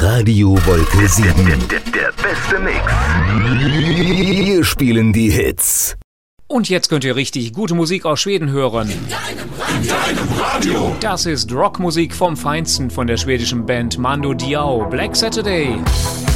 Radio Wolke 7. Der beste Mix. Wir spielen die Hits. Und jetzt könnt ihr richtig gute Musik aus Schweden hören. In deinem Radio. Das ist Rockmusik vom Feinsten von der schwedischen Band Mando Diao, Black Saturday.